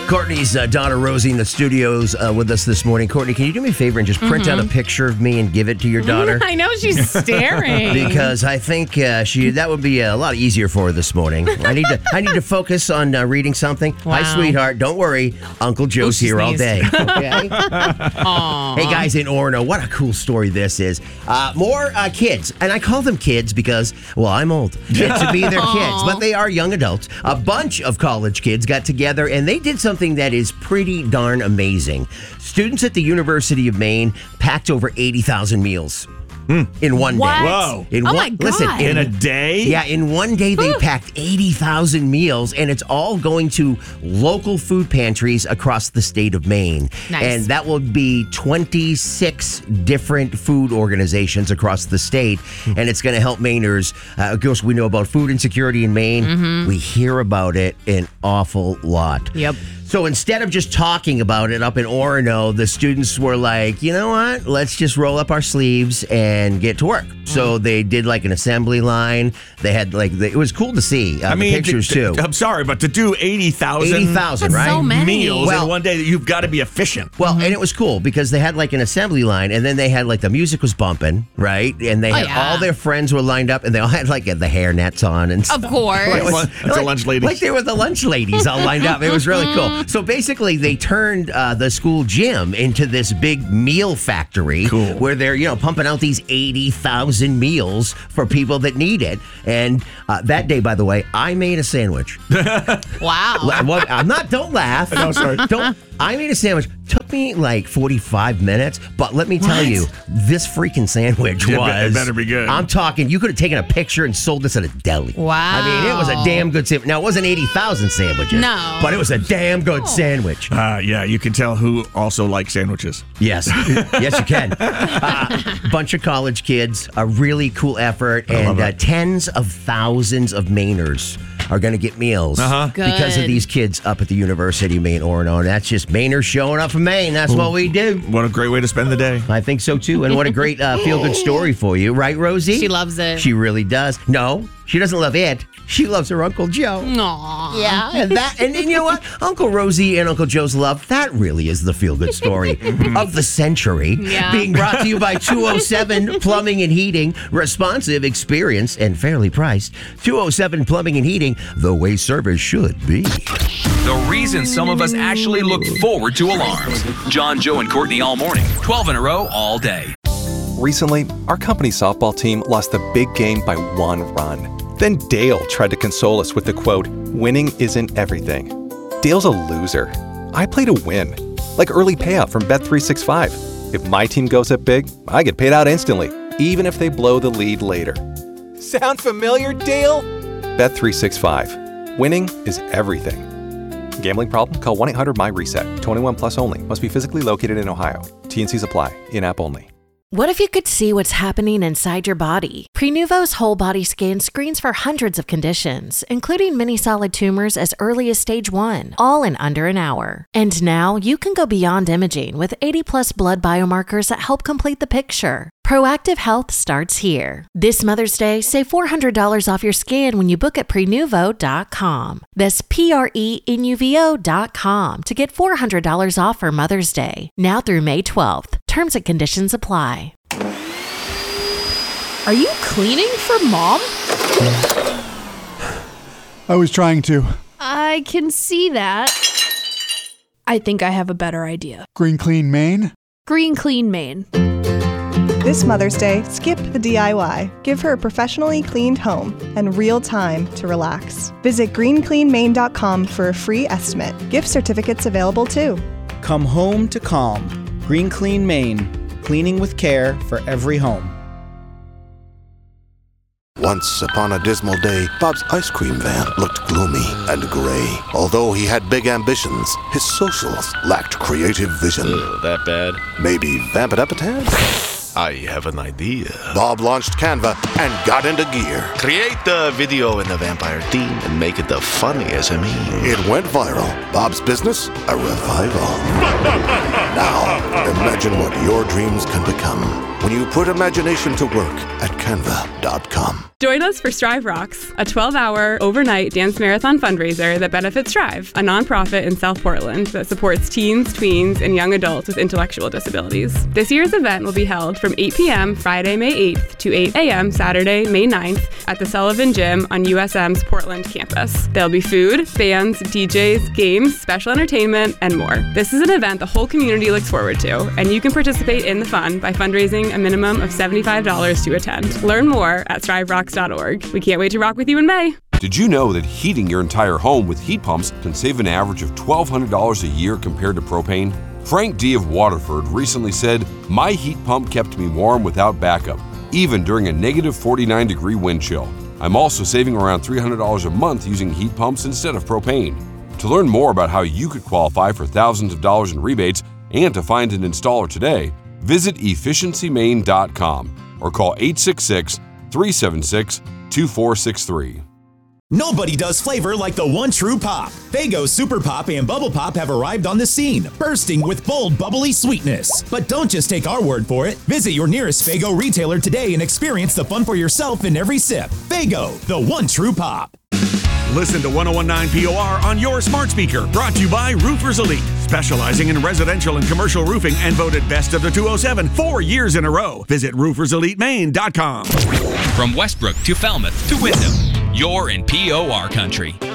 Courtney's daughter, Rosie, in the studios with us this morning. Courtney, can you do me a favor and just print out a picture of me and give it to your daughter? I know she's staring. Because I think that would be a lot easier for her this morning. I need to focus on reading something. Wow. Hi, sweetheart. Don't worry. Uncle Joe's here all day. Okay? Hey, guys in Orono, what a cool story this is. More kids. And I call them kids because, well, I'm old. And to be their kids. But they are young adults. A bunch of college kids got together and they did something that is pretty darn amazing. Students at the University of Maine packed over 80,000 meals. In one day. Whoa. My God. Listen, In a day? Yeah, in one day they packed 80,000 meals, and it's all going to local food pantries across the state of Maine. Nice. And that will be 26 different food organizations across the state, and it's going to help Mainers. Of course, we know about food insecurity in Maine. We hear about it an awful lot. Yep. So instead of just talking about it up in Orono, the students were like, you know what? Let's just roll up our sleeves and get to work. So they did like an assembly line. They had it was cool to see the pictures too. I'm sorry, but to do 80,000 80,000, right? so many. meals in one day, you've got to be efficient. Well, and it was cool because they had like an assembly line, and then they had like the music was bumping, right? And they had all their friends were lined up, and they all had like the hairnets on and stuff. Of course. It's a lunch lady. Like they were the lunch ladies all lined up. It was really cool. So basically, they turned the school gym into this big meal factory where they're, pumping out these 80,000 meals for people that need it. And that day, by the way, I made a sandwich. Wow. Well, don't laugh. No, sorry. I made a sandwich. Took me like 45 minutes, but let me tell you, this freaking sandwich It better be good. I'm talking, you could have taken a picture and sold this at a deli. Wow. I mean, it was a damn good sandwich. Now, it wasn't 80,000 sandwiches. No. But it was a damn good sandwich. Yeah, you can tell who also likes sandwiches. Yes. Yes, you can. Bunch of college kids, a really cool effort, and tens of thousands of Mainers are going to get meals because of Good. these kids up at the University of Maine, Orono. And that's just Mainers showing up from Maine. That's what we do. What a great way to spend the day. I think so, too. And what a great feel-good story for you. Right, Rosie? She loves it. She really does. No, she doesn't love it. She loves her Uncle Joe. Aw. Yeah, and you know what? Uncle Rosie and Uncle Joe's love, that really is the feel-good story of the century. Yeah. Being brought to you by 207 Plumbing and Heating. Responsive, experienced, and fairly priced. 207 Plumbing and Heating, the way service should be. The reason some of us actually look forward to alarms. John, Joe, and Courtney all morning. 12 in a row all day. Recently, our company softball team lost the big game by 1 run. Then Dale tried to console us with the quote, "Winning isn't everything." Dale's a loser. I play to win, like early payout from Bet365. If my team goes up big, I get paid out instantly, even if they blow the lead later. Sound familiar, Dale? Bet365. Winning is everything. Gambling problem? Call 1-800-MY-RESET. 21 plus only. Must be physically located in Ohio. T&Cs apply. In-app only. What if you could see what's happening inside your body? Prenuvo's whole body scan screens for hundreds of conditions, including many solid tumors as early as stage 1, all in under an hour. And now you can go beyond imaging with 80+ blood biomarkers that help complete the picture. Proactive Health starts here. This Mother's Day, save $400 off your scan when you book at Prenuvo.com. That's Prenuvo.com to get $400 off for Mother's Day. Now through May 12th. Terms and conditions apply. Are you cleaning for Mom? I was trying to. I can see that. I think I have a better idea. Green Clean Maine? Green Clean Maine. This Mother's Day, skip the DIY. Give her a professionally cleaned home and real time to relax. Visit greencleanmaine.com for a free estimate. Gift certificates available too. Come home to calm. Green Clean Maine. Cleaning with care for every home. Once upon a dismal day, Bob's ice cream van looked gloomy and gray. Although he had big ambitions, his socials lacked creative vision. That bad? Maybe vamp it up a tad? I have an idea. Bob launched Canva and got into gear. Create the video in the vampire theme and make it the funniest meme. It went viral. Bob's business, a revival. Now, imagine what your dreams can become. when you put imagination to work at canva.com. Join us for Strive Rocks, a 12-hour overnight dance marathon fundraiser that benefits Strive, a nonprofit in South Portland that supports teens, tweens, and young adults with intellectual disabilities. This year's event will be held from 8 p.m. Friday, May 8th to 8 a.m. Saturday, May 9th at the Sullivan Gym on USM's Portland campus. There'll be food, bands, DJs, games, special entertainment, and more. This is an event the whole community looks forward to, and you can participate in the fun by fundraising a minimum of $75 to attend. Learn more at striverocks.org. We can't wait to rock with you in May. Did you know that heating your entire home with heat pumps can save an average of $1,200 a year compared to propane? Frank D. of Waterford recently said, "My heat pump kept me warm without backup, even during a negative 49-degree wind chill. I'm also saving around $300 a month using heat pumps instead of propane." To learn more about how you could qualify for thousands of dollars in rebates and to find an installer today, visit efficiencymain.com or call 866-376-2463. Nobody does flavor like the one true pop. Faygo Super Pop and Bubble Pop have arrived on the scene, bursting with bold, bubbly sweetness. But don't just take our word for it. Visit your nearest Faygo retailer today and experience the fun for yourself in every sip. Faygo, the one true pop. Listen to 1019 POR on your smart speaker. Brought to you by Roofers Elite, specializing in residential and commercial roofing and voted best of the 207 4 years in a row. Visit rooferselitemain.com. From Westbrook to Falmouth to Wyndham, you're in POR country.